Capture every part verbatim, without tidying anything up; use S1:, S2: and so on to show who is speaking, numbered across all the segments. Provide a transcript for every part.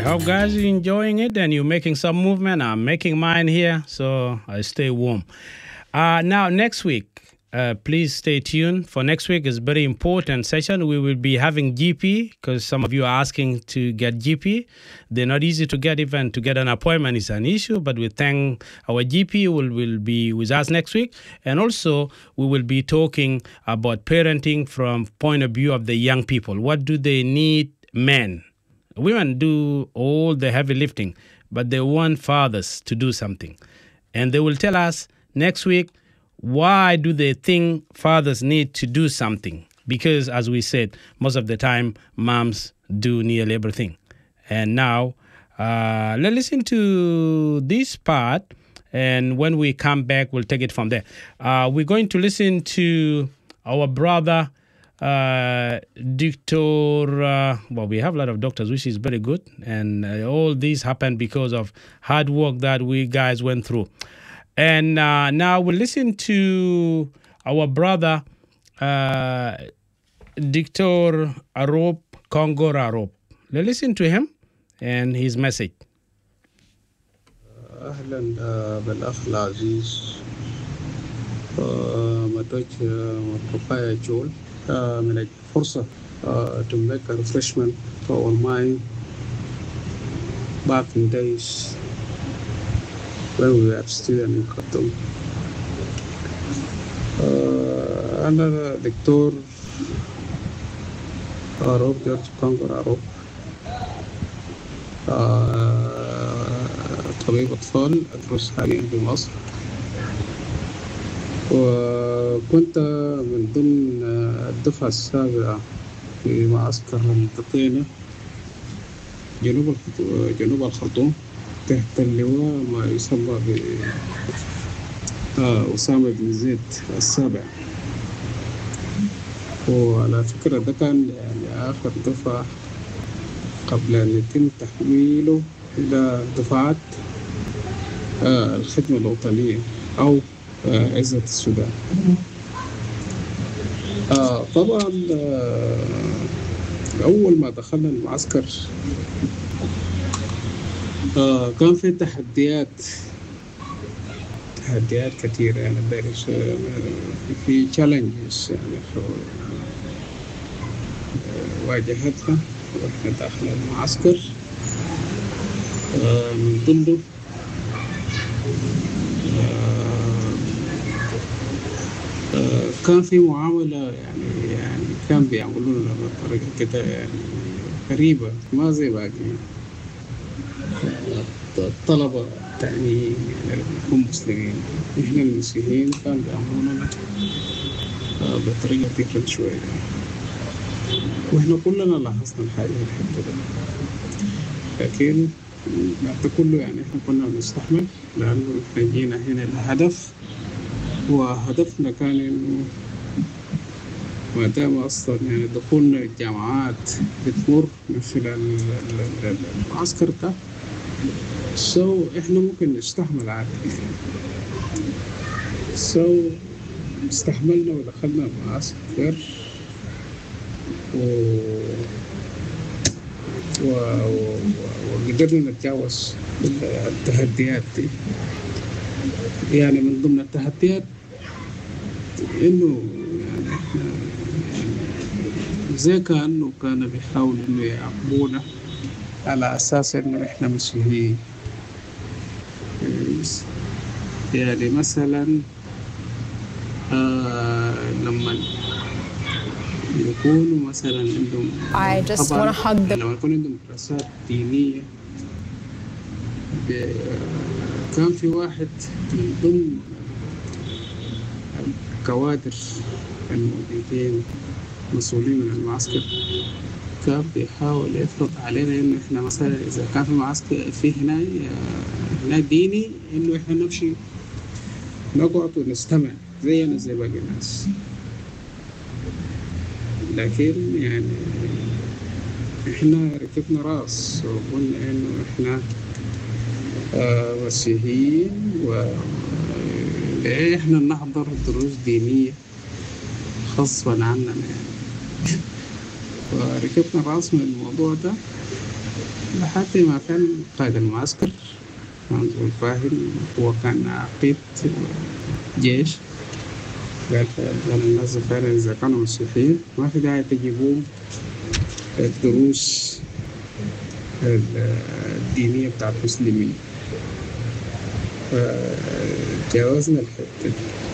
S1: hope guys are enjoying it and you're making some movement. I'm making mine here, so I stay warm. Uh, now, next week, uh, please stay tuned. For next week is very important session. We will be having G P because some of you are asking to get G P. They're not easy to get. Even to get an appointment is an issue, but we thank our G P will, will be with us next week. And also, we will be talking about parenting from point of view of the young people. What do they need men? Women do all the heavy lifting, but they want fathers to do something. And they will tell us next week, why do they think fathers need to do something? Because, as we said, most of the time, moms do nearly everything. And now, uh, let's listen to this part, and when we come back, we'll take it from there. Uh, we're going to listen to our brother, uh, Doctor Uh, well, we have a lot of doctors, which is very good. And uh, all these happened because of hard work that we guys went through. And uh, now we'll listen to our brother, uh, Doctor Arop Kongor Arop. Let's listen to him and his message.
S2: أهلا بالأخ العزيز مدوك مرحبا جول من الفرصة to make a refreshment to our mind back in days when we were students in Khartoum. أنا دكتور أروب جورج كونغر أروب طبيب أطفال أدرس حاليا في مصر، وكنت من ضمن الدفعة السابعة في معسكر البطينة جنوب جنوب الخرطوم تحت اللواء ما يسمى ب أسامة بن زيد السابع. وعلى فكرة ده كان يعني آخر دفعة قبل أن يتم تحويله إلى دفعات الخدمة الوطنية أو عزة السودان. طبعا أول ما دخلنا المعسكر كان في تحديات تحديات كثيرة يعني في challenges يعني واجهتنا وإحنا داخل المعسكر. من ضمنه كان في معاملة يعني يعني كان بيعملونا بطريقة كده يعني غريبة ما زي باقي الطلبة التانيين يعني هم مسلمين. إحنا المسيحيين كان بيعملونا بطريقة ديفرنت شوية، وإحنا كلنا لاحظنا الحاجة الحمد لله. لكن بعد كله يعني إحنا كنا بنستحمل لأنه إحنا جينا هنا لهدف، وهدفنا كان إنه ما دام أصلا يعني دخولنا الجامعات بتمر من خلال المعسكر ده، سو إحنا ممكن نستحمل عادي. سو استحملنا ودخلنا المعسكر و وقدرنا نتجاوز التحديات دي. يعني من ضمن التحديات إنه يعني إحنا زي كأنه كان بيحاول إنه يعاقبونا على أساس إنه إحنا مسيحيين. يعني مثلا آه لما يكونوا مثلا عندهم طبعا لما يكون عندهم دراسات دينية، كان في واحد من ضمن الكوادر الموجودين مسؤولين من المعسكر كان بيحاول يفرض علينا إنه إحنا مثلا إذا كان في معسكر في هنا هنا ديني إنه إحنا نمشي نقعد ونستمع زينا زي باقي الناس. لكن يعني إحنا ركبنا راس وقلنا إنه إحنا آه مسيحيين وليه إحنا نحضر دروس دينية غصبا عننا يعني. وركبنا راس من الموضوع ده لحد ما كان قائد المعسكر كان زول فاهم، هو كان عقيد جيش. قال قال الناس فعلا إذا كانوا مسيحيين ما في داعي تجيبوهم الدروس الدينية بتاعت المسلمين. فجاوزنا الحتة.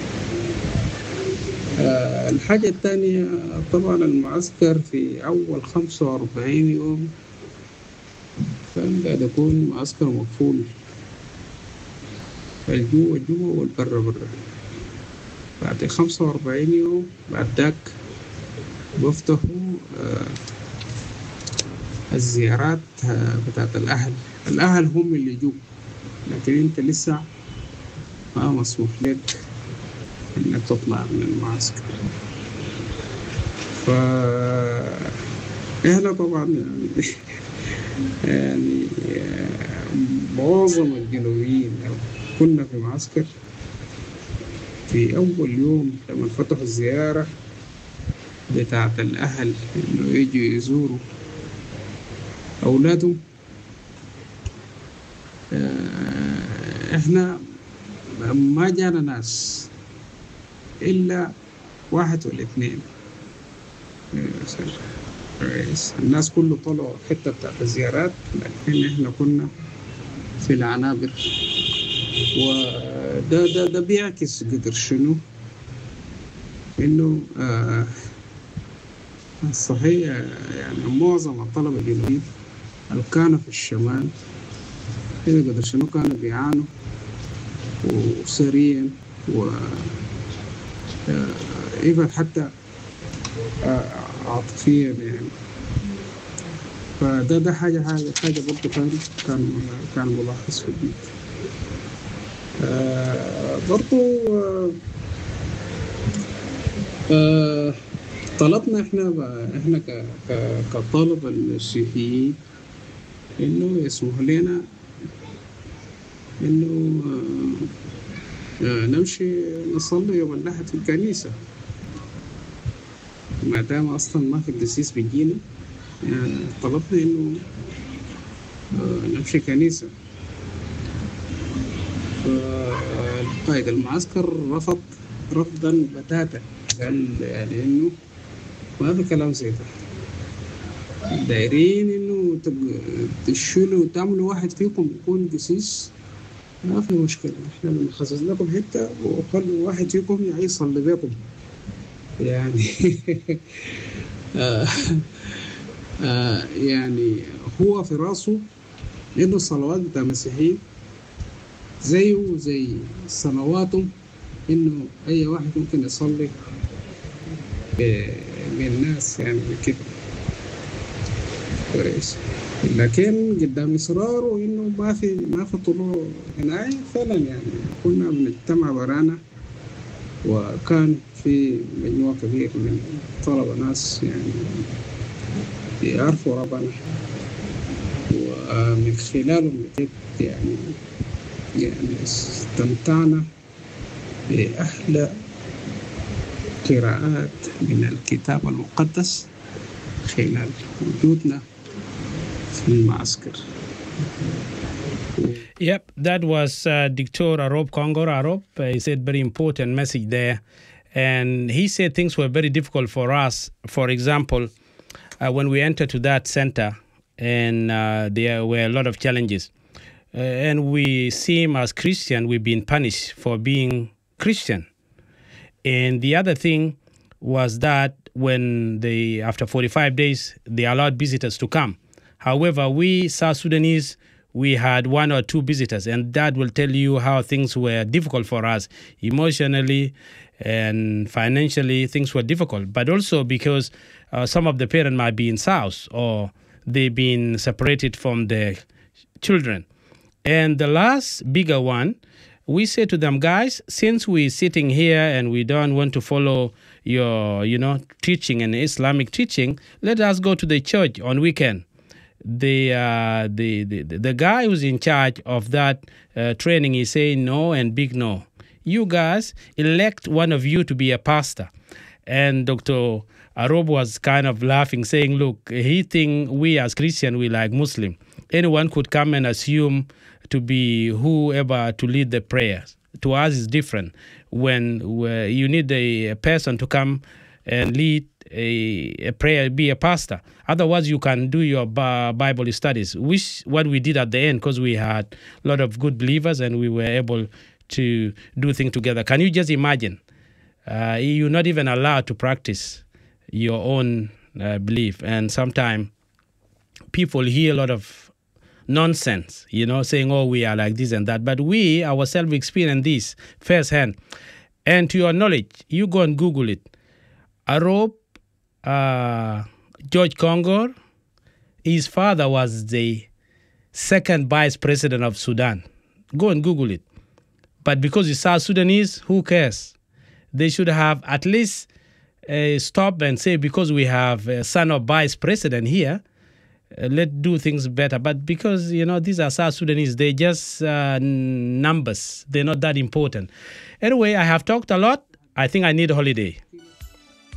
S2: الحاجة الثانية طبعا المعسكر في أول خمسة وأربعين يوم كان قاعد يكون معسكر مقفول، الجوة جوة والبرة برا. بعد خمسة وأربعين يوم بعد ذاك بفتحوا آه الزيارات آه بتاعت الأهل. الأهل هم اللي جو، لكن أنت لسه ما مسموح لك إنك تطلع من المعسكر. فإحنا طبعا يعني يعني معظم الجنوبيين كنا في معسكر. في أول يوم لما فتحوا الزيارة بتاعة الأهل إنه يجوا يزوروا أولادهم، إحنا ما جانا ناس إلا واحد ولا اثنين. الناس كله طلعوا حتة بتاعت الزيارات، لكن إحنا كنا في العنابر. وده ده ده بيعكس قدر شنو إنه آه صحيح يعني معظم الطلبة الجنوبيين اللي كانوا في الشمال إذا قدر شنو كانوا بيعانوا وسريا و إيفن حتى عاطفيا يعني. فده ده حاجة حاجة حاجة برضه كان كان كان ملاحظ في البيت. آه برضه آه آه طلبنا احنا احنا كطلبة المسيحيين انه يسمح لنا انه آه آه نمشي نصلي يوم الأحد في الكنيسة، ما دام اصلا ما في القسيس بيجينا. يعني طلبنا انه آه نمشي كنيسة. فقائد المعسكر رفض رفضا بتاتا، قال يعني انه ما في كلام زي ده، دايرين انه تشيلوا تعملوا واحد فيكم يكون قسيس ما في مشكلة، احنا بنخصص لكم حتة وخلوا واحد فيكم يصلي بكم يعني. آه آه يعني هو في راسه انه الصلوات بتاع المسيحيين زيه زي صلواتهم، انه اي واحد ممكن يصلي بالناس يعني كده كويس. لكن قدام اصراره انه ما في ما في طلوع عناية فعلا يعني كنا بنجتمع برانا، وكان في مجموعة كبير من طلبة ناس يعني يعرفوا ربنا، ومن خلالهم يعني يعني استمتعنا بأحلى قراءات من الكتاب المقدس خلال وجودنا في المعسكر.
S1: Yep, that was uh, Doctor Arop Kongor Arop. Uh, he said very important message there. And he said things were very difficult for us. For example, uh, when we entered to that center, and uh, there were a lot of challenges. Uh, and we seem as Christian, we've been punished for being Christian. And the other thing was that when they, after forty-five days, they allowed visitors to come. However, we South Sudanese, we had one or two visitors, and that will tell you how things were difficult for us emotionally and financially. Things were difficult, but also because uh, some of the parents might be in South or they've been separated from their children. And the last bigger one, we say to them, guys, since we're sitting here and we don't want to follow your, you know, teaching and Islamic teaching, let us go to the church on weekend. The uh, the, the the guy who's in charge of that uh, training is saying no and big no. You guys elect one of you to be a pastor. And Doctor Arob was kind of laughing, saying, look, he think we as Christian, we like Muslim. Anyone could come and assume to be whoever to lead the prayers. To us, it's different. When you need a, a person to come and lead a, a prayer, be a pastor. Otherwise, you can do your Bible studies, which what we did at the end, because we had a lot of good believers and we were able to do things together. Can you just imagine? Uh, you're not even allowed to practice your own uh, belief. And sometimes people hear a lot of nonsense, you know, saying, oh, we are like this and that. But we ourselves experience this firsthand. And to your knowledge, you go and Google it. Arob, uh, George Kongor, his father was the second vice president of Sudan. Go and Google it. But because it's South Sudanese, who cares? They should have at least uh, stop and say, because we have a son of vice president here, uh, let's do things better. But because, you know, these are South Sudanese, they're just uh, numbers. They're not that important. Anyway, I have talked a lot. I think I need a holiday.